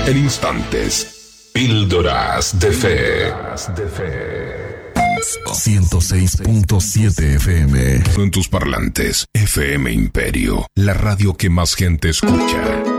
en instantes. Píldoras de Fe. 106.7 FM. En tus parlantes, FM Imperio, la radio que más gente escucha.